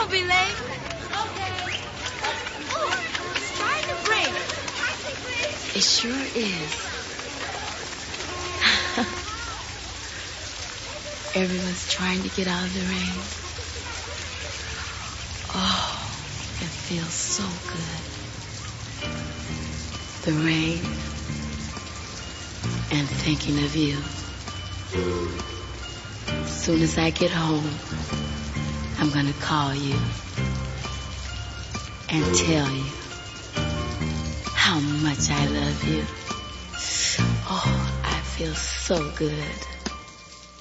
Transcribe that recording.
Don't be late. Okay. Oh, it's starting to rain. It sure is. Everyone's trying to get out of the rain. Oh, it feels so good. The rain and thinking of you. As soon as I get home, I'm gonna call you and tell you how much I love you. Oh, I feel so good.